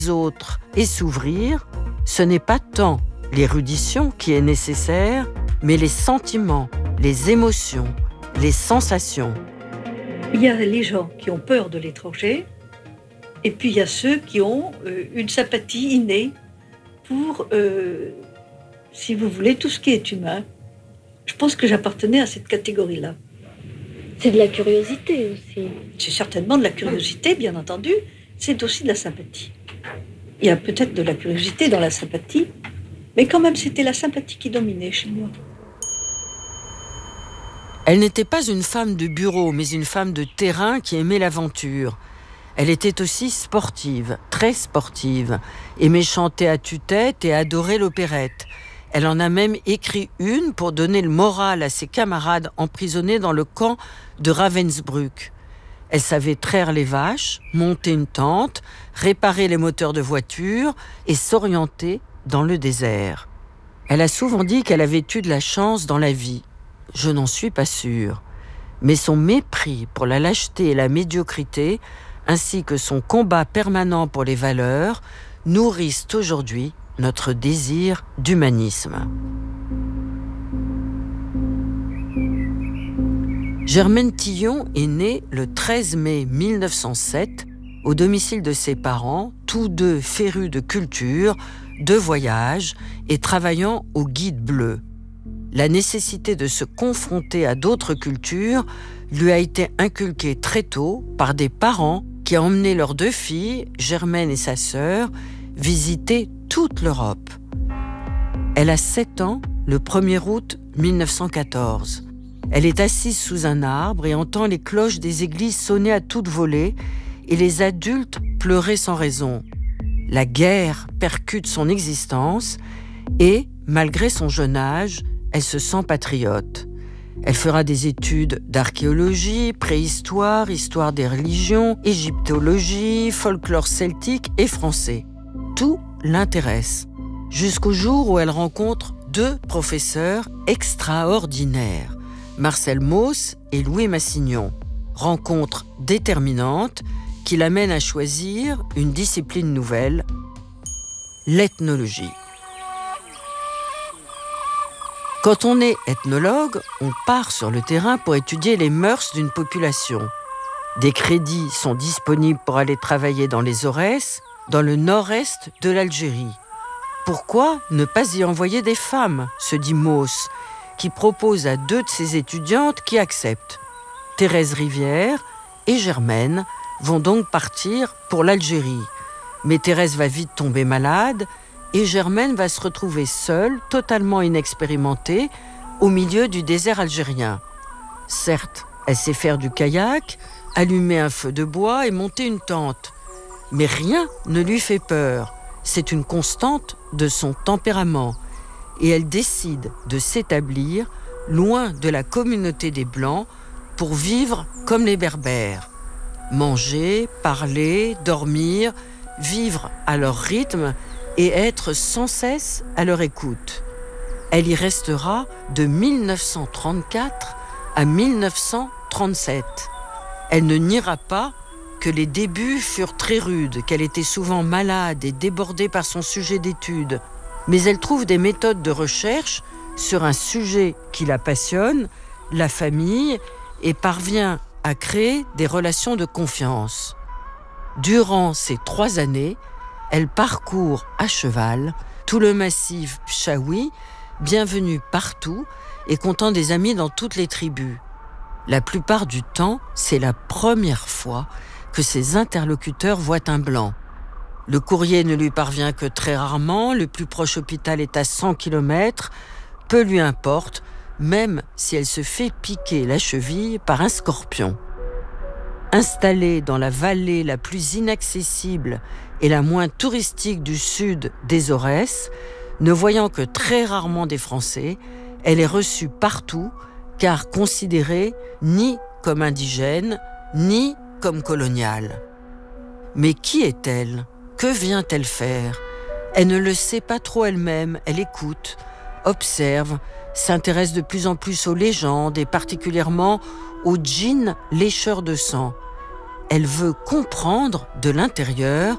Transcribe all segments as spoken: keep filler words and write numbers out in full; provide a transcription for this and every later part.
autres et s'ouvrir, ce n'est pas tant l'érudition qui est nécessaire, mais les sentiments, les émotions, les sensations. Il y a les gens qui ont peur de l'étranger, et puis il y a ceux qui ont euh, une sympathie innée pour, euh, si vous voulez, tout ce qui est humain. Je pense que j'appartenais à cette catégorie-là. C'est de la curiosité aussi. C'est certainement de la curiosité, bien entendu. C'est aussi de la sympathie. Il y a peut-être de la curiosité dans la sympathie, mais quand même, c'était la sympathie qui dominait chez moi. Elle n'était pas une femme de bureau, mais une femme de terrain qui aimait l'aventure. Elle était aussi sportive, très sportive, aimait chanter à tue-tête et adorait l'opérette. Elle en a même écrit une pour donner le moral à ses camarades emprisonnés dans le camp de Ravensbrück. Elle savait traire les vaches, monter une tente, réparer les moteurs de voiture et s'orienter dans le désert. Elle a souvent dit qu'elle avait eu de la chance dans la vie. Je n'en suis pas sûre. Mais son mépris pour la lâcheté et la médiocrité, ainsi que son combat permanent pour les valeurs, nourrissent aujourd'hui notre désir d'humanisme. Germaine Tillon est née le treize mai mille neuf cent sept au domicile de ses parents, tous deux férus de culture, de voyage et travaillant au Guide bleu. La nécessité de se confronter à d'autres cultures lui a été inculquée très tôt par des parents qui ont emmené leurs deux filles, Germaine et sa sœur, visiter toute l'Europe. Elle a sept ans le premier août mille neuf cent quatorze. Elle est assise sous un arbre et entend les cloches des églises sonner à toute volée et les adultes pleurer sans raison. La guerre percute son existence et, malgré son jeune âge, elle se sent patriote. Elle fera des études d'archéologie, préhistoire, histoire des religions, égyptologie, folklore celtique et français. Tout l'intéresse, jusqu'au jour où elle rencontre deux professeurs extraordinaires, Marcel Mauss et Louis Massignon. Rencontre déterminante qui l'amène à choisir une discipline nouvelle, l'ethnologie. Quand on est ethnologue, on part sur le terrain pour étudier les mœurs d'une population. Des crédits sont disponibles pour aller travailler dans les Aurès, dans le nord-est de l'Algérie. Pourquoi ne pas y envoyer des femmes, se dit Mauss, qui propose à deux de ses étudiantes qui acceptent. Thérèse Rivière et Germaine vont donc partir pour l'Algérie. Mais Thérèse va vite tomber malade et Germaine va se retrouver seule, totalement inexpérimentée, au milieu du désert algérien. Certes, elle sait faire du kayak, allumer un feu de bois et monter une tente. Mais rien ne lui fait peur. C'est une constante de son tempérament. Et elle décide de s'établir loin de la communauté des Blancs pour vivre comme les Berbères. Manger, parler, dormir, vivre à leur rythme et être sans cesse à leur écoute. Elle y restera de mille neuf cent trente-quatre à mille neuf cent trente-sept. Elle ne niera pas que les débuts furent très rudes, qu'elle était souvent malade et débordée par son sujet d'étude. Mais elle trouve des méthodes de recherche sur un sujet qui la passionne, la famille, et parvient à créer des relations de confiance. Durant ces trois années, elle parcourt à cheval tout le massif Pshawi, bienvenue partout et comptant des amis dans toutes les tribus. La plupart du temps, c'est la première fois que ses interlocuteurs voient un blanc. Le courrier ne lui parvient que très rarement, le plus proche hôpital est à cent kilomètres, peu lui importe, même si elle se fait piquer la cheville par un scorpion. Installée dans la vallée la plus inaccessible et la moins touristique du sud des Aurès, ne voyant que très rarement des Français, elle est reçue partout, car considérée ni comme indigène, ni comme coloniale. Mais qui est-elle ? Que vient-elle faire ? Elle ne le sait pas trop elle-même, elle écoute, observe, s'intéresse de plus en plus aux légendes et particulièrement aux djinns lécheurs de sang. Elle veut comprendre de l'intérieur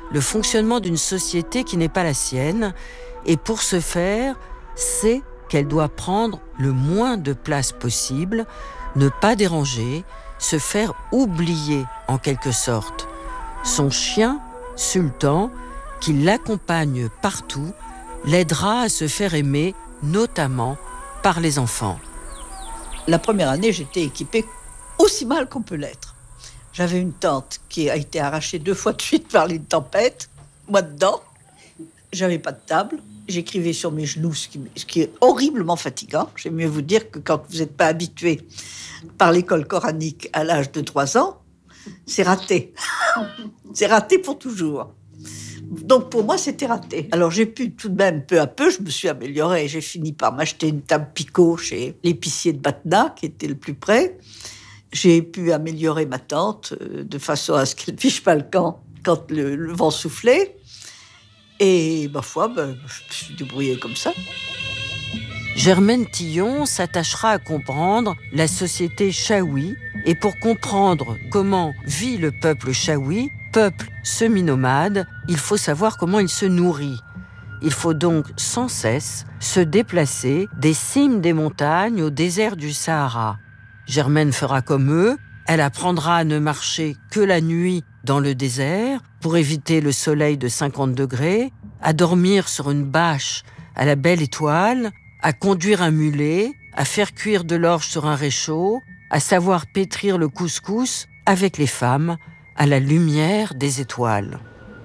le fonctionnement d'une société qui n'est pas la sienne, et pour ce faire, sait qu'elle doit prendre le moins de place possible, ne pas déranger, se faire oublier en quelque sorte. Son chien, Sultan, qui l'accompagne partout, l'aidera à se faire aimer, notamment par les enfants. La première année, j'étais équipée aussi mal qu'on peut l'être. J'avais une tente qui a été arrachée deux fois de suite par une tempête, moi dedans. J'avais pas de table. J'écrivais sur mes genoux, ce qui, ce qui est horriblement fatigant. J'aime mieux vous dire que quand vous n'êtes pas habitué par l'école coranique à l'âge de trois ans, c'est raté. C'est raté pour toujours. Donc pour moi, c'était raté. Alors j'ai pu tout de même, peu à peu, je me suis améliorée. J'ai fini par m'acheter une table Picot chez l'épicier de Batna, qui était le plus près. J'ai pu améliorer ma tente de façon à ce qu'elle ne fiche pas le camp quand le, le vent soufflait. Et ma foi, ben, je me suis débrouillée comme ça. Germaine Tillon s'attachera à comprendre la société chaoui, et pour comprendre comment vit le peuple chaoui, peuple semi-nomade, il faut savoir comment il se nourrit. Il faut donc sans cesse se déplacer des cimes des montagnes au désert du Sahara. Germaine fera comme eux, elle apprendra à ne marcher que la nuit dans le désert pour éviter le soleil de cinquante degrés, à dormir sur une bâche à la belle étoile, à conduire un mulet, à faire cuire de l'orge sur un réchaud, à savoir pétrir le couscous avec les femmes à la lumière des étoiles.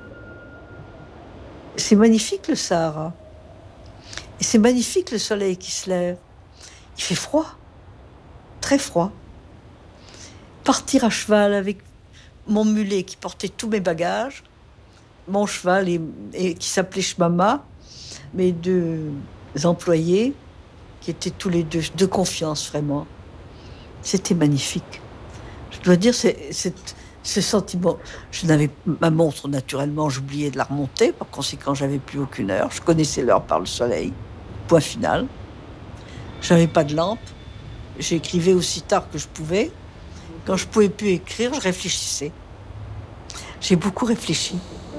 C'est magnifique le Sahara. Et c'est magnifique le soleil qui se lève. Il fait froid, très froid. Partir à cheval avec mon mulet qui portait tous mes bagages, mon cheval et, et qui s'appelait Shmama, mes deux employés qui étaient tous les deux de confiance vraiment. C'était magnifique. Je dois dire, c'est, c'est, ce sentiment. Je n'avais ma montre naturellement, j'oubliais de la remonter. Par conséquent, j'avais plus aucune heure. Je connaissais l'heure par le soleil. Point final. J'avais pas de lampe. J'écrivais aussi tard que je pouvais. Quand je pouvais plus écrire, je réfléchissais. J'ai beaucoup réfléchi.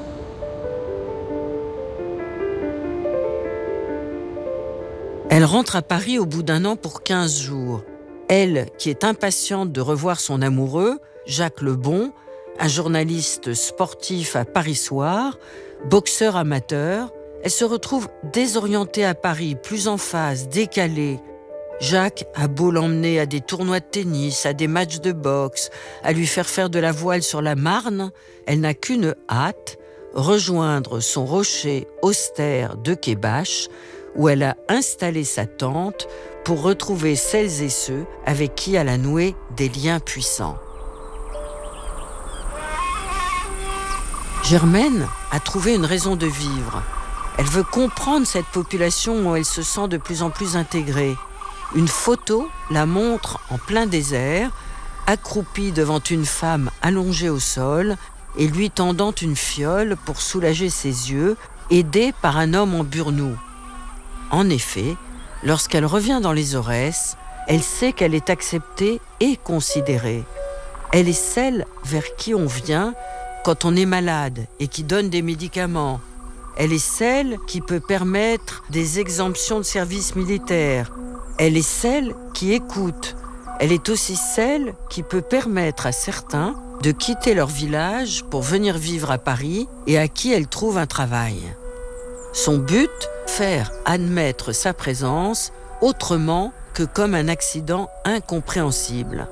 Elle rentre à Paris au bout d'un an pour quinze jours. Elle, qui est impatiente de revoir son amoureux, Jacques Lebon, un journaliste sportif à Paris Soir, boxeur amateur, elle se retrouve désorientée à Paris, plus en phase, décalée. Jacques a beau l'emmener à des tournois de tennis, à des matchs de boxe, à lui faire faire de la voile sur la Marne, elle n'a qu'une hâte, rejoindre son rocher austère de Kébache, où elle a installé sa tente pour retrouver celles et ceux avec qui elle a noué des liens puissants. Germaine a trouvé une raison de vivre. Elle veut comprendre cette population où elle se sent de plus en plus intégrée. Une photo la montre en plein désert, accroupie devant une femme allongée au sol et lui tendant une fiole pour soulager ses yeux, aidée par un homme en burnous. En effet, lorsqu'elle revient dans les Aurès, elle sait qu'elle est acceptée et considérée. Elle est celle vers qui on vient quand on est malade et qui donne des médicaments. Elle est celle qui peut permettre des exemptions de service militaire. Elle est celle qui écoute. Elle est aussi celle qui peut permettre à certains de quitter leur village pour venir vivre à Paris et à qui elle trouve un travail. Son but, faire admettre sa présence autrement que comme un accident incompréhensible.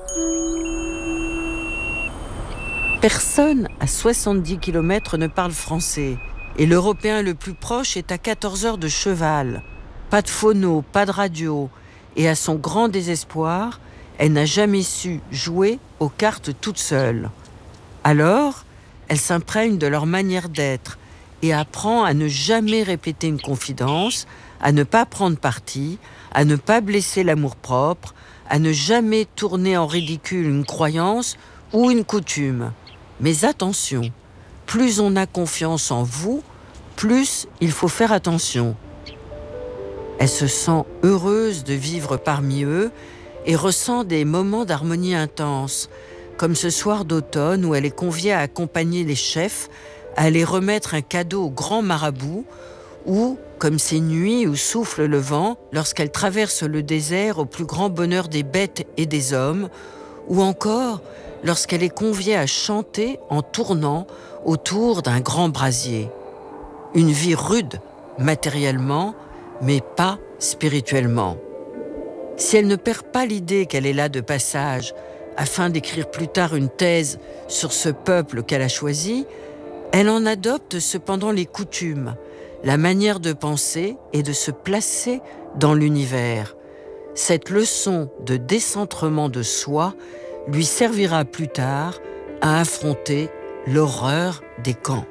Personne à soixante-dix kilomètres ne parle français et l'Européen le plus proche est à quatorze heures de cheval. Pas de phono, pas de radio et à son grand désespoir, elle n'a jamais su jouer aux cartes toute seule. Alors, elle s'imprègne de leur manière d'être et apprend à ne jamais répéter une confidence, à ne pas prendre parti, à ne pas blesser l'amour-propre, à ne jamais tourner en ridicule une croyance ou une coutume. Mais attention, plus on a confiance en vous, plus il faut faire attention. Elle se sent heureuse de vivre parmi eux et ressent des moments d'harmonie intense, comme ce soir d'automne où elle est conviée à accompagner les chefs à aller remettre un cadeau au grand marabout, ou, comme ces nuits où souffle le vent, lorsqu'elle traverse le désert au plus grand bonheur des bêtes et des hommes, ou encore lorsqu'elle est conviée à chanter en tournant autour d'un grand brasier. Une vie rude, matériellement, mais pas spirituellement. Si elle ne perd pas l'idée qu'elle est là de passage, afin d'écrire plus tard une thèse sur ce peuple qu'elle a choisi, elle en adopte cependant les coutumes, la manière de penser et de se placer dans l'univers. Cette leçon de décentrement de soi lui servira plus tard à affronter l'horreur des camps.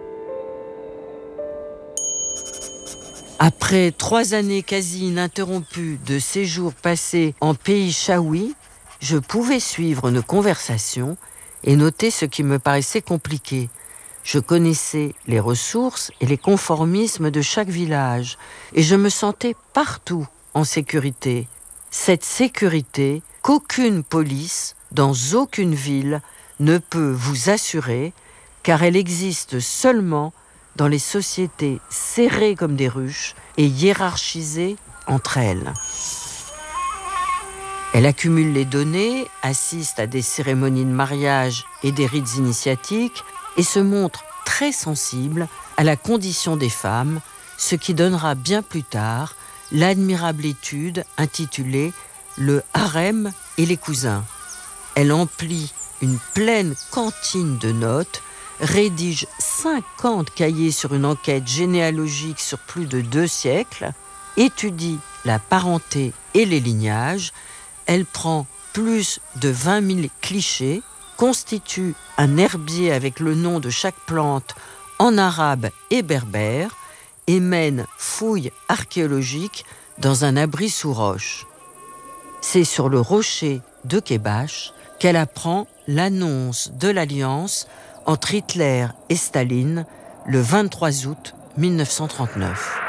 Après trois années quasi ininterrompues de séjours passés en pays chaoui, je pouvais suivre nos conversations et noter ce qui me paraissait compliqué. Je connaissais les ressources et les conformismes de chaque village et je me sentais partout en sécurité. Cette sécurité qu'aucune police, dans aucune ville, ne peut vous assurer, car elle existe seulement dans les sociétés serrées comme des ruches et hiérarchisées entre elles. Elle accumule les données, assiste à des cérémonies de mariage et des rites initiatiques et se montre très sensible à la condition des femmes, ce qui donnera bien plus tard l'admirable étude intitulée « Le harem et les cousins ». Elle emplit une pleine cantine de notes, rédige cinquante cahiers sur une enquête généalogique sur plus de deux siècles, étudie la parenté et les lignages. Elle prend plus de vingt mille clichés, constitue un herbier avec le nom de chaque plante en arabe et berbère et mène fouilles archéologiques dans un abri sous roche. C'est sur le rocher de Kebash qu'elle apprend l'annonce de l'alliance entre Hitler et Staline le vingt-trois août mille neuf cent trente-neuf.